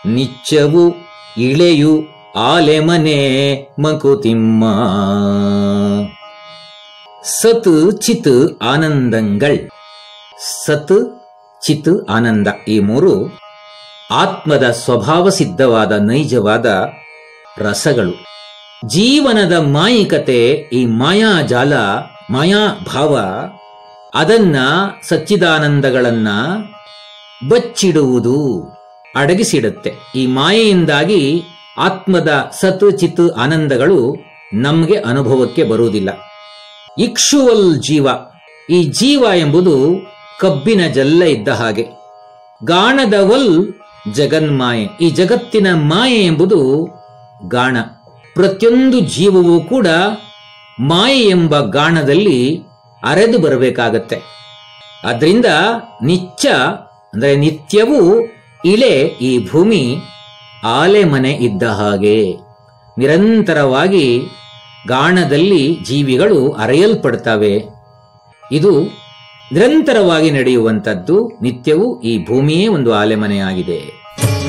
ನಿಚ್ಚವು ಇಳೆಯು ಆಲೆಮನೆ ಮಂಕುತಿಮ್ಮ. ಸತ್ ಚಿತ್ ಆನಂದಂಗಳ್. ಸತ್ ಚಿತ್ ಆನಂದ ಈ ಮೂರು ಆತ್ಮದ ಸ್ವಭಾವ ಸಿದ್ಧವಾದ ನೈಜವಾದ ರಸಗಳು. ಜೀವನದ ಮಾಯಿಕತೆ, ಈ ಮಾಯಾಜಾಲ, ಮಾಯಾಭಾವ, ಅದನ್ನ ಸಚ್ಚಿದಾನಂದಗಳನ್ನ ಬಚ್ಚಿಡುವುದು, ಅಡಗಿಸಿಡುತ್ತೆ. ಈ ಮಾಯೆಯಿಂದಾಗಿ ಆತ್ಮದ ಸತ್ ಚಿತ್ ಆನಂದಗಳು ನಮಗೆ ಅನುಭವಕ್ಕೆ ಬರುವುದಿಲ್ಲ. ಇಕ್ಷುವಲ್ ಜೀವ, ಈ ಜೀವ ಎಂಬುದು ಕಬ್ಬಿನ ಜಲ್ಲ ಇದ್ದ ಹಾಗೆ. ಗಾಣದವಲ್ ಜಗನ್ಮಾಯೆ, ಈ ಜಗತ್ತಿನ ಮಾಯೆ ಎಂಬುದು ಗಾಣ. ಪ್ರತಿಯೊಂದು ಜೀವವೂ ಕೂಡ ಮಾಯೆ ಎಂಬ ಗಾಣದಲ್ಲಿ ಅರೆದು ಬರಬೇಕಾಗತ್ತೆ. ಅದರಿಂದ ನಿಚ್ಚ ಅಂದರೆ ನಿತ್ಯವೂ ಇಳೆ ಈ ಭೂಮಿ ಆಲೆಮನೆ ಇದ್ದ ಹಾಗೆ. ನಿರಂತರವಾಗಿ ಗಾಣದಲ್ಲಿ ಜೀವಿಗಳು ಅರೆಯಲ್ಪಡ್ತವೆ. ಇದು ನಿರಂತರವಾಗಿ ನಡೆಯುವಂಥದ್ದು. ನಿತ್ಯವೂ ಈ ಭೂಮಿಯೇ ಒಂದು ಆಲೆಮನೆಯಾಗಿದೆ.